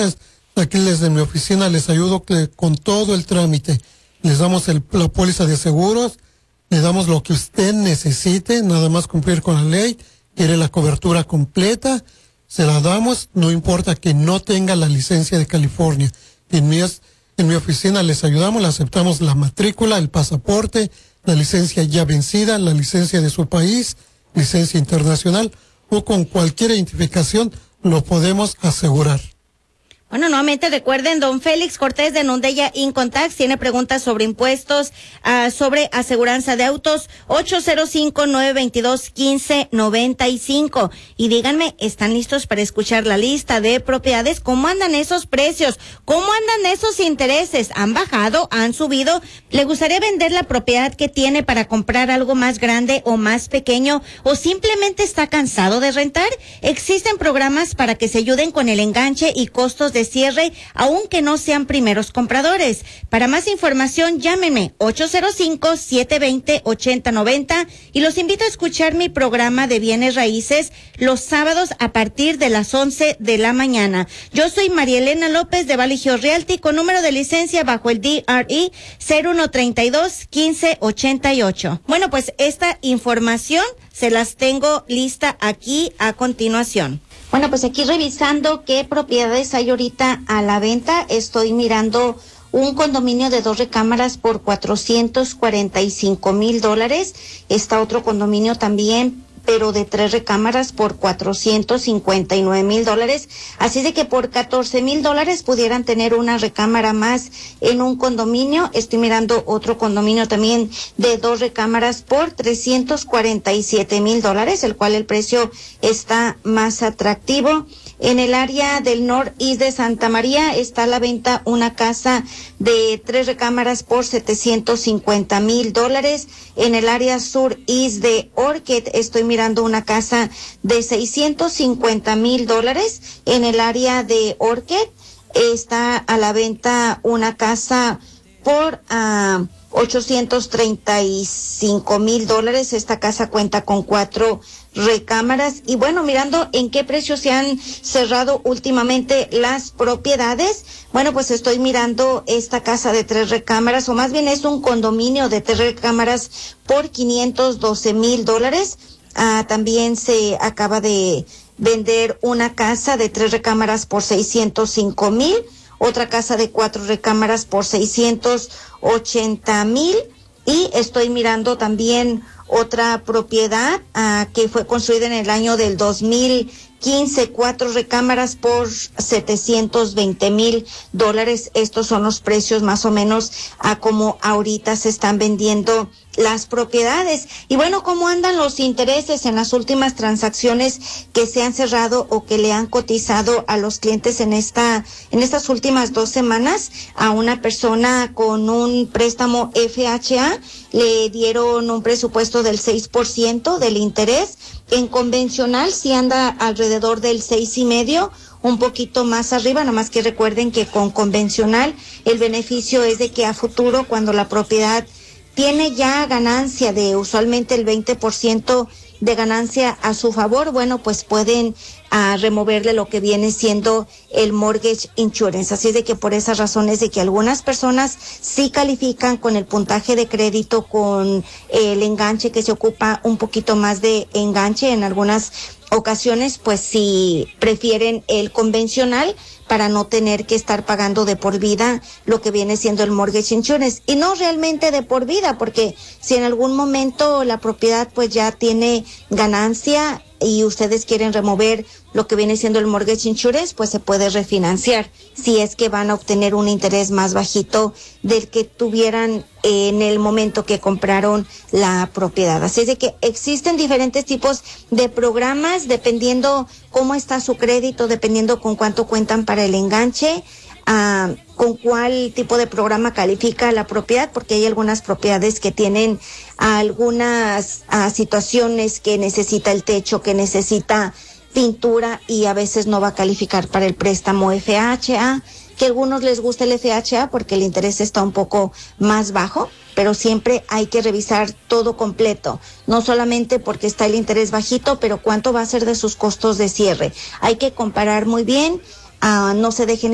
preguntas, aquí desde mi oficina les ayudo con todo el trámite. Les damos la póliza de seguros, le damos lo que usted necesite, nada más cumplir con la ley, quiere la cobertura completa, se la damos, no importa que no tenga la licencia de California. En mi oficina les ayudamos, le aceptamos la matrícula, el pasaporte, la licencia ya vencida, la licencia de su país, licencia internacional, o con cualquier identificación lo podemos asegurar. Bueno, nuevamente recuerden, don Félix Cortés de Nundeya Incontax tiene preguntas sobre impuestos, sobre aseguranza de autos, 805-922-1595. Y díganme, ¿están listos para escuchar la lista de propiedades? ¿Cómo andan esos precios? ¿Cómo andan esos intereses? ¿Han bajado? ¿Han subido? ¿Le gustaría vender la propiedad que tiene para comprar algo más grande o más pequeño? ¿O simplemente está cansado de rentar? Existen programas para que se ayuden con el enganche y costos de cierre, aunque no sean primeros compradores. Para más información, llámenme 805-720-8090 y los invito a escuchar mi programa de bienes raíces los sábados a partir de las 11 de la mañana. Yo soy María Elena López de Valley Hills Realty con número de licencia bajo el DRE 0132-1588. Bueno, pues esta información se las tengo lista aquí a continuación. Bueno, pues aquí revisando qué propiedades hay ahorita a la venta, estoy mirando un condominio de 2 recámaras por $445,000. Está otro condominio también, pero de 3 recámaras por $459,000. Así de que por $14,000 pudieran tener una recámara más en un condominio. Estoy mirando otro condominio también de 2 recámaras por $347,000, el cual el precio está más atractivo. En el área del Northeast de Santa María está a la venta una casa de 3 recámaras por $750,000. En el área Sureast de Orchid estoy mirando una casa de $650,000. En el área de Orchid está a la venta una casa por $835,000. Esta casa cuenta con 4 recámaras. Y bueno, mirando en qué precios se han cerrado últimamente las propiedades, bueno, pues estoy mirando esta casa de 3 recámaras, o más bien es un condominio de 3 recámaras por $512,000. También se acaba de vender una casa de 3 recámaras por $605,000. Otra casa de 4 recámaras por $680,000. Y estoy mirando también otra propiedad que fue construida en el año del 2015, 4 recámaras por $720,000. Estos son los precios más o menos a como ahorita se están vendiendo las propiedades. Y bueno, ¿cómo andan los intereses en las últimas transacciones que se han cerrado o que le han cotizado a los clientes en estas últimas 2 semanas? A una persona con un préstamo FHA le dieron un presupuesto del 6% del interés. En convencional sí anda alrededor del 6.5%, un poquito más arriba, nada más que recuerden que con convencional el beneficio es de que a futuro, cuando la propiedad tiene ya ganancia de usualmente el 20% de ganancia a su favor, bueno, pues pueden removerle lo que viene siendo el mortgage insurance. Así de que por esas razones de que algunas personas sí califican con el puntaje de crédito, con el enganche que se ocupa un poquito más de enganche en algunas ocasiones, pues sí prefieren el convencional para no tener que estar pagando de por vida lo que viene siendo el mortgage insurance. Y no realmente de por vida, porque si en algún momento la propiedad pues ya tiene ganancia y ustedes quieren remover lo que viene siendo el mortgage insurance, pues se puede refinanciar si es que van a obtener un interés más bajito del que tuvieran en el momento que compraron la propiedad. Así es de que existen diferentes tipos de programas dependiendo cómo está su crédito, dependiendo con cuánto cuentan para el enganche, con cuál tipo de programa califica la propiedad, porque hay algunas propiedades que tienen algunas situaciones que necesita el techo, que necesita pintura y a veces no va a calificar para el préstamo FHA, que a algunos les gusta el FHA porque el interés está un poco más bajo, pero siempre hay que revisar todo completo, no solamente porque está el interés bajito, pero cuánto va a ser de sus costos de cierre. Hay que comparar muy bien, no se dejen